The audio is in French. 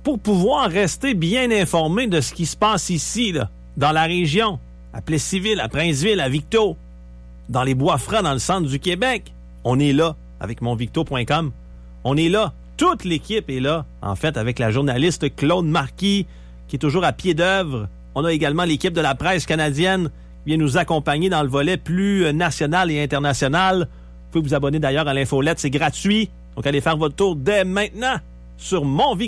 pour pouvoir rester bien informé de ce qui se passe ici, là, dans la région, à Plessisville, à Princeville, à Victo, dans les Bois-Francs, dans le centre du Québec, on est là avec monvicto.com. On est là. Toute l'équipe est là, en fait, avec la journaliste Claude Marquis, qui est toujours à pied d'œuvre. On a également l'équipe de la presse canadienne qui vient nous accompagner dans le volet plus national et international. Vous pouvez vous abonner d'ailleurs à l'infolette, c'est gratuit. Donc allez faire votre tour dès maintenant sur monvicto.com.